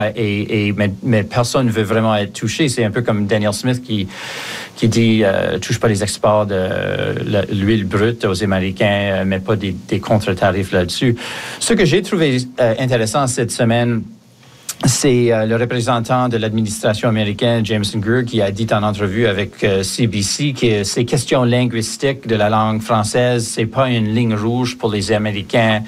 Mais personne ne veut vraiment être touché. C'est un peu comme Daniel Smith qui dit touche pas les exports de l'huile brute aux Américains, mais pas des contre-tarifs là-dessus. Ce que j'ai trouvé intéressant cette semaine, c'est le représentant de l'administration américaine, Jameson Greer, qui a dit en entrevue avec CBC que ces questions linguistiques de la langue française, c'est pas une ligne rouge pour les Américains,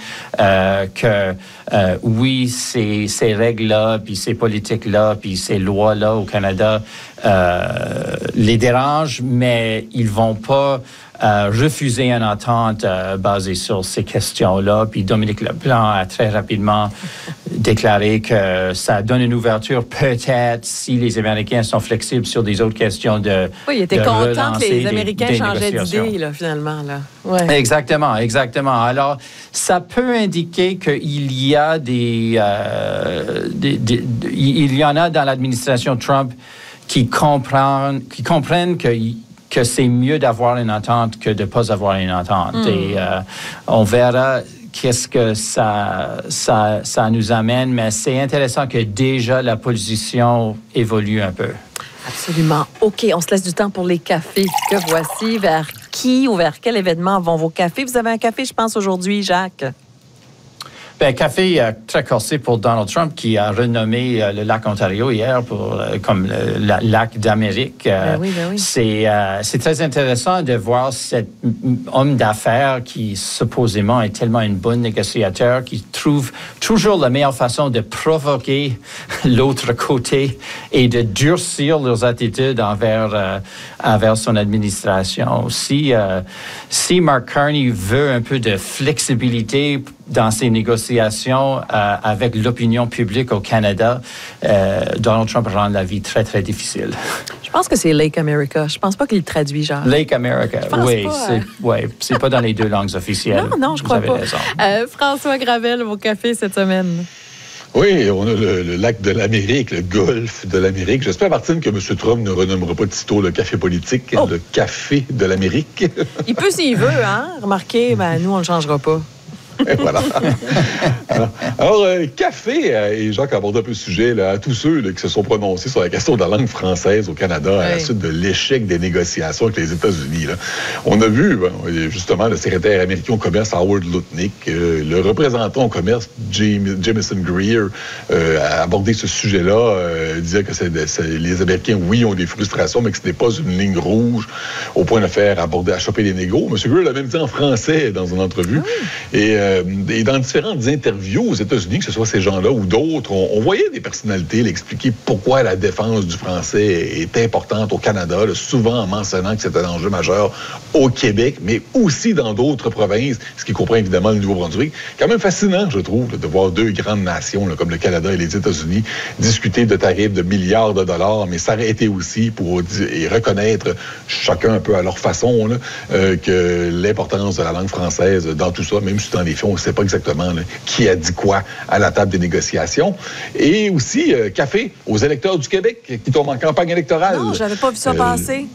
oui, ces règles-là, puis ces politiques-là, puis ces lois-là au Canada les dérangent, mais ils vont pas refuser une entente basée sur ces questions-là. Puis Dominique Leblanc a très rapidement déclaré que ça donne une ouverture peut-être si les Américains sont flexibles sur des autres questions de oui, il était content que les Américains changeaient d'idée, là, finalement. Là. Ouais. Exactement. Alors, ça peut indiquer qu'il y a il y en a dans l'administration Trump qui comprennent que c'est mieux d'avoir une entente que de ne pas avoir une entente. Et on verra qu'est-ce que ça nous amène, mais c'est intéressant que déjà la position évolue un peu. Absolument. OK, on se laisse du temps pour les cafés que voici. Vers qui ou vers quel événement vont vos cafés? Vous avez un café, je pense, aujourd'hui, Jacques? Café très corsé pour Donald Trump qui a renommé le lac Ontario hier comme le lac d'Amérique. Oui. C'est très intéressant de voir cet homme d'affaires qui supposément est tellement un bon négociateur, qui trouve toujours la meilleure façon de provoquer l'autre côté et de durcir leurs attitudes envers son administration. Si Mark Carney veut un peu de flexibilité dans ces négociations avec l'opinion publique au Canada, Donald Trump rend la vie très, très difficile. Je pense que c'est Lake America. Je pense pas qu'il le traduit, genre. Lake America, oui. C'est pas dans les deux langues officielles. Non, je crois pas. François Gravel, vos cafés cette semaine. Oui, on a le lac de l'Amérique, le golfe de l'Amérique. J'espère, Martine, que M. Trump ne renommera pas tôt le café politique, le café de l'Amérique. Il peut s'il veut, hein? Remarquez, nous, on ne le changera pas. Et voilà. Alors, café, et Jacques a abordé un peu le sujet là, à tous ceux là, qui se sont prononcés sur la question de la langue française au Canada à la suite de l'échec des négociations avec les États-Unis. Là. On a vu, justement, le secrétaire américain au commerce, Howard Lutnick, le représentant au commerce, Jameson Greer, a abordé ce sujet-là, disait que les Américains, oui, ont des frustrations, mais que ce n'est pas une ligne rouge au point de faire à choper les négos. M. Greer l'a même dit en français dans une entrevue. Et dans différentes interviews aux États-Unis, que ce soit ces gens-là ou d'autres, on voyait des personnalités expliquer pourquoi la défense du français est importante au Canada, là, souvent en mentionnant que c'est un enjeu majeur au Québec, mais aussi dans d'autres provinces, ce qui comprend évidemment le Nouveau-Brunswick. Quand même fascinant, je trouve, là, de voir deux grandes nations là, comme le Canada et les États-Unis discuter de tarifs de milliards de dollars, mais s'arrêter aussi pour reconnaître chacun un peu à leur façon là, que l'importance de la langue française dans tout ça, même si dans les faits, on ne sait pas exactement là, qui a dit quoi à la table des négociations. Et aussi, café aux électeurs du Québec qui tombent en campagne électorale. Non, j'avais pas vu ça passer.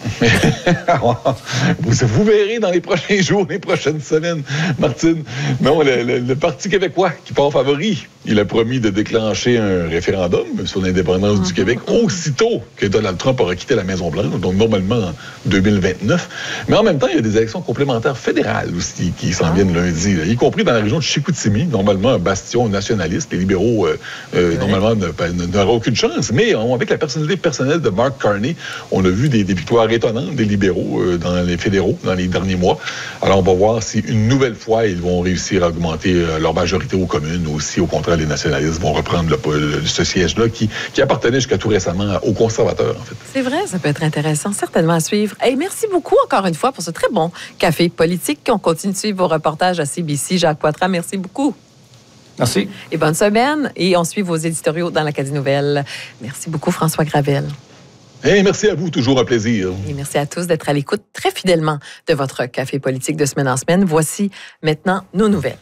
Vous verrez dans les prochains jours, les prochaines semaines, Martine. Non, le Parti québécois qui part favori, il a promis de déclencher un référendum sur l'indépendance du Québec aussitôt que Donald Trump aura quitté la Maison-Blanche, donc normalement en 2029. Mais en même temps, il y a des élections complémentaires fédérales aussi qui s'en viennent lundi, là, y compris dans la région de Chicoutimi, normalement un bastion nationaliste. Les libéraux, normalement, n'auront aucune chance. Mais avec la personnalité personnelle de Mark Carney, on a vu des victoires étonnantes des libéraux dans les fédéraux dans les derniers mois. Alors, on va voir si une nouvelle fois, ils vont réussir à augmenter leur majorité aux communes ou si, au contraire, les nationalistes vont reprendre ce siège-là qui appartenait jusqu'à tout récemment aux conservateurs, en fait. C'est vrai, ça peut être intéressant, certainement à suivre. Et merci beaucoup encore une fois pour ce très bon café politique. On continue de suivre vos reportages à CBC. Jacques Poitras, merci beaucoup. Merci. Et bonne semaine. Et on suit vos éditoriaux dans l'Acadie Nouvelle. Merci beaucoup, François Gravel. Et merci à vous, toujours un plaisir. Et merci à tous d'être à l'écoute très fidèlement de votre café politique de semaine en semaine. Voici maintenant nos nouvelles.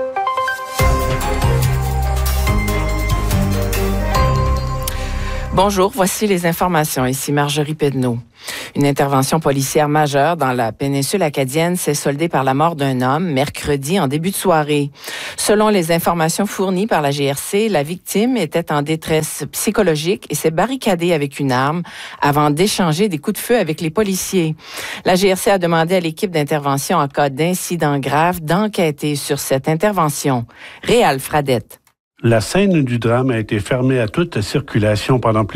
Bonjour, voici les informations. Ici Marjorie Pedneau. Une intervention policière majeure dans la péninsule acadienne s'est soldée par la mort d'un homme mercredi en début de soirée. Selon les informations fournies par la GRC, la victime était en détresse psychologique et s'est barricadée avec une arme avant d'échanger des coups de feu avec les policiers. La GRC a demandé à l'équipe d'intervention en cas d'incident grave d'enquêter sur cette intervention. Réal Fradette. La scène du drame a été fermée à toute circulation pendant